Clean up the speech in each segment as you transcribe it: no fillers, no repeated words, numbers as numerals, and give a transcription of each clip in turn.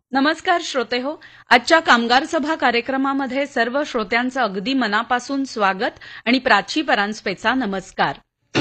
नमस्कार श्रोते हो. आजच्या कामगार सभा कार्यक्रमामध्ये सर्व श्रोत्यांचं अगदी मनापासून स्वागत आणि प्राची परांजपेचा नमस्कार.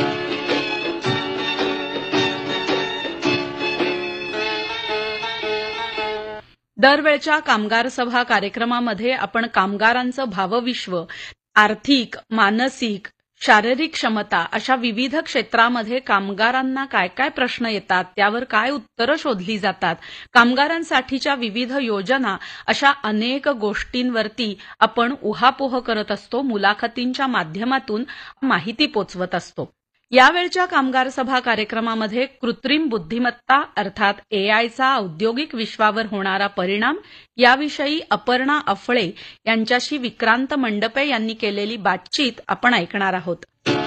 दरवेळच्या कामगार सभा कार्यक्रमामध्ये आपण कामगारांचं भावविश्व, आर्थिक, मानसिक, शारीरिक क्षमता अशा विविध क्षेत्रामध्ये कामगारांना काय काय प्रश्न येतात, त्यावर काय उत्तरं शोधली जातात, कामगारांसाठीच्या विविध योजना अशा अनेक गोष्टींवरती आपण उहापोह करत असतो, मुलाखतींच्या माध्यमातून माहिती पोचवत असतो. यावेळच्या कामगार सभा कार्यक्रमामध्ये कृत्रिम बुद्धिमत्ता अर्थात एआयचा औद्योगिक विश्वावर होणारा परिणाम याविषयी अपर्णा अफळे यांच्याशी विक्रांत मंडपे यांनी केलेली बातचीत आपण ऐकणार आहोत.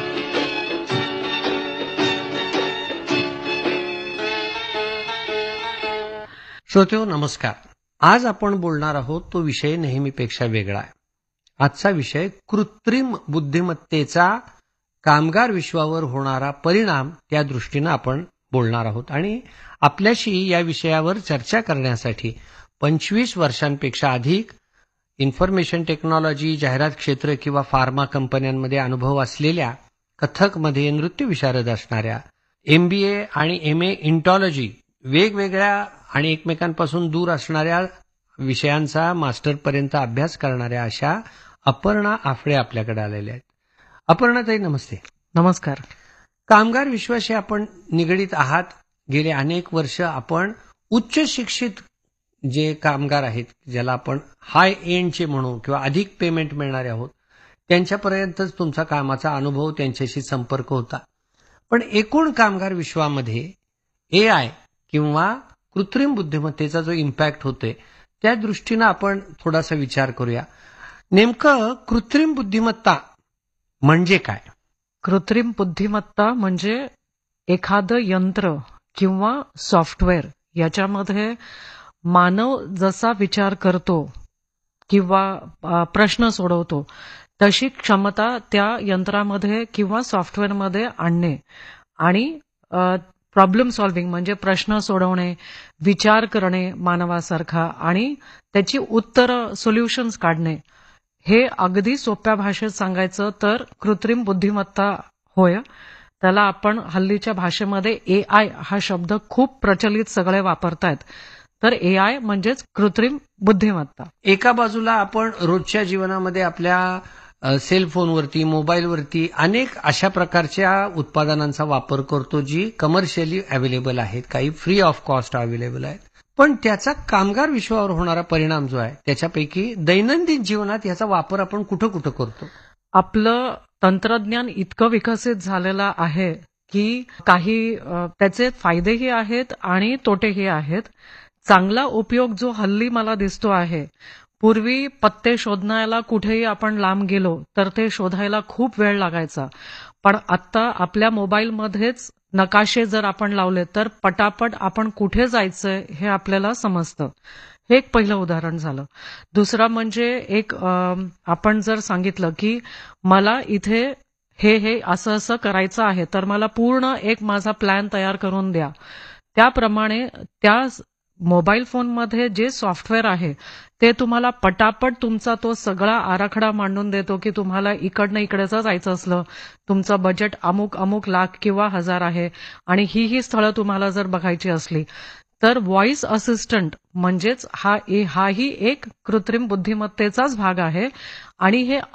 श्रोतेहो नमस्कार. आज आपण बोलणार आहोत तो विषय नेहमीपेक्षा वेगळा आहे. आजचा विषय कृत्रिम बुद्धिमत्तेचा कामगार विश्वावर होणारा परिणाम त्या दृष्टीनं आपण बोलणार आहोत. आणि आपल्याशी या विषयावर चर्चा करण्यासाठी 25 वर्षांपेक्षा अधिक इन्फॉर्मेशन टेक्नॉलॉजी, जाहिरात क्षेत्र किंवा फार्मा कंपन्यांमध्ये अनुभव असलेल्या, कथकमध्ये नृत्य विशारद असणाऱ्या, MBA आणि MA इंटॉलॉजी वेगवेगळ्या आणि एकमेकांपासून दूर असणाऱ्या विषयांचा मास्टरपर्यंत अभ्यास करणाऱ्या अशा अपर्णा आफळे आपल्याकडे आलेल्या आहेत. अपर्णाताई नमस्ते. नमस्कार. कामगार विश्वाशी आपण निगडीत आहात. गेले अनेक वर्ष आपण उच्च शिक्षित जे कामगार आहेत, ज्याला आपण हाय एंडचे म्हणू किंवा अधिक पेमेंट मिळणारे आहोत, त्यांच्यापर्यंतच तुमचा कामाचा अनुभव, त्यांच्याशी संपर्क होता. पण एकूण कामगार विश्वामध्ये AI किंवा कृत्रिम बुद्धिमत्तेचा जो इम्पॅक्ट होतोय त्या दृष्टीनं आपण थोडासा विचार करूया. नेमकं कृत्रिम बुद्धिमत्ता म्हणजे काय? कृत्रिम बुद्धिमत्ता म्हणजे एखादं यंत्र किंवा सॉफ्टवेअर याच्यामध्ये मानव जसा विचार करतो किंवा प्रश्न सोडवतो तशी क्षमता त्या यंत्रामध्ये किंवा सॉफ्टवेअरमध्ये आणणे आणि प्रॉब्लेम सॉल्व्हिंग म्हणजे प्रश्न सोडवणे, विचार करणे मानवासारखा आणि त्याची उत्तरं, सोल्युशन्स काढणे, हे अगदी सोप्या भाषेत सांगायचं तर कृत्रिम बुद्धिमत्ता होय. त्याला आपण हल्लीच्या भाषेमध्ये AI हा शब्द खूप प्रचलित सगळे वापरतायत. तर AI म्हणजेच कृत्रिम बुद्धिमत्ता. एका बाजूला आपण रोजच्या जीवनामध्ये आपल्या सेलफोनवरती, मोबाईलवरती अनेक अशा प्रकारच्या उत्पादनांचा वापर करतो जी कमर्शियली अवेलेबल आहेत, काही फ्री ऑफ कॉस्ट अवेलेबल आहेत. पण त्याचा कामगार विश्वावर होणारा परिणाम जो आहे त्याच्यापैकी दैनंदिन जीवनात याचा वापर आपण कुठं कुठं करतो? आपलं तंत्रज्ञान इतकं विकसित झालेलं आहे की काही त्याचे फायदेही आहेत आणि तोटेही आहेत. चांगला उपयोग जो हल्ली मला दिसतो आहे, पूर्वी पत्ते शोधण्याला कुठेही आपण लांब गेलो तर ते शोधायला खूप वेळ लागायचा. पण आता आपल्या मोबाईलमध्येच नकाशे जर आपण लावले तर पटापट आपण कुठे जायचंय हे आपल्याला समजतं. हे एक पहिलं उदाहरण झालं. दुसरा म्हणजे एक आपण जर सांगितलं की मला इथे हे असं असं करायचं आहे तर मला पूर्ण एक माझा प्लॅन तयार करून द्या. त्याप्रमाणे त्या मोबाईल फोनमध्ये जे सॉफ्टवेअर आहे ते तुम्हाला पटापट तुमचा तो सगळा आराखडा मांडून देतो की तुम्हाला इकडनं इकडेच जायचं असलं, तुमचं बजेट अमुक लाख किंवा हजार आहे आणि ही स्थळं तुम्हाला जर बघायची असली तर व्हॉइस असिस्टंट म्हणजेच हाही एक कृत्रिम बुद्धिमत्तेचाच भाग आहे आणि हे